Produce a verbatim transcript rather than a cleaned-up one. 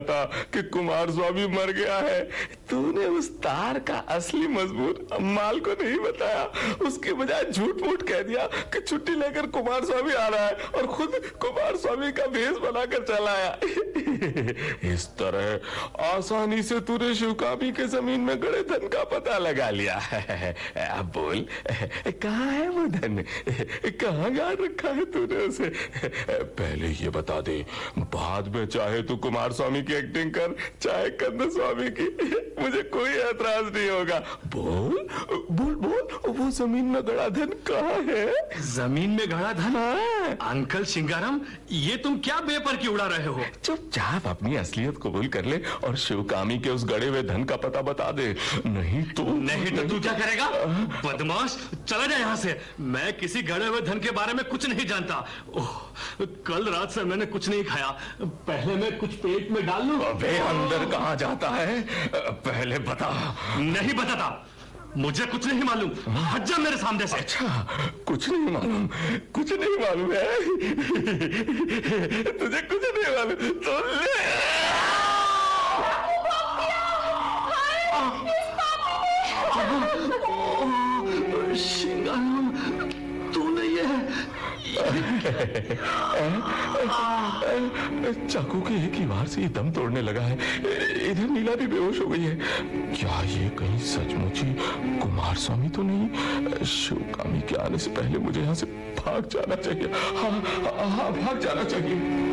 था कि कुमार स्वामी मर गया है। तूने उस तार का असली मजबूर अम्माल को नहीं बताया, उसके बजाय झूठ मूठ कह दिया कि छुट्टी लेकर कुमार स्वामी आ रहा है और खुद कुमार स्वामी का भेष बनाकर चला आया। इस तरह आसानी से तूने शिवकामी के जमीन में गड़े धन का पता लगा लिया है। अब बोल, कहाँ है वो धन? कहाँ गाड़ रखा है तूने उसे? पहले ये बता दे, बाद में चाहे तू कुमार स्वामी की एक्टिंग कर, चाहे कंद स्वामी की, मुझे कोई ऐतराज नहीं होगा। बोल बोल बोल, वो जमीन में गड़ा धन कहाँ है? जमीन में गड़ा धन? हाँ। अंकल सिंगाराम, ये तुम क्या बेपर की उड़ा रहे हो? चुपचाप अपनी असलियत कबूल कर ले और शिवकामी के उस गड़े हुए धन का पता बता दे, नहीं तो नहीं तो तू क्या करेगा? बदमाश, चला जा यहाँ से। मैं किसी गड़े हुए धन के बारे में कुछ नहीं जानता। ओह, कल रात से मैंने कुछ नहीं खाया, पहले मैं कुछ पेट में डाल लूं। अबे अंदर कहाँ जाता है, पहले बता। नहीं बताता, मुझे कुछ नहीं मालूम, हट जा मेरे सामने से। अच्छा, कुछ नहीं मालूम, कुछ नहीं मालूम है तुझे, कुछ नहीं मालूम तो ले। सिंगाराम, तूने ये चाकू के एक ही वार से ही दम तोड़ने लगा है। इधर नीला भी बेहोश हो गई है। क्या ये कहीं सचमुच ही कुमार स्वामी तो नहीं? शिवकामी के आने से पहले मुझे यहाँ से भाग जाना चाहिए। हाँ हाँ, हाँ भाग जाना चाहिए।